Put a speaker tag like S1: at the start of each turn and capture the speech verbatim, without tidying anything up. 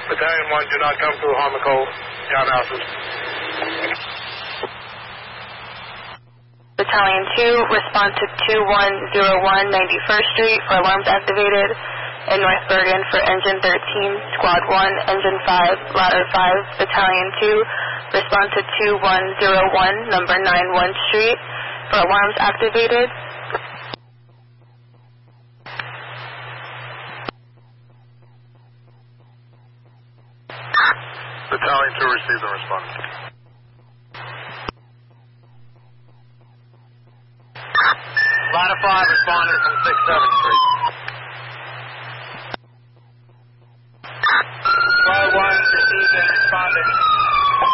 S1: Battalion one, do not come through Harmico townhouses.
S2: Battalion two, respond to two one zero one ninety-first Street for alarms activated. In North Bergen for Engine thirteen, Squad one, Engine five, Ladder five, Battalion two, respond to two one zero one, number ninety-one Street for alarms activated.
S1: Battalion two, receive the response. Ladder five, responding from six seventh Street. Squad one, received and responding.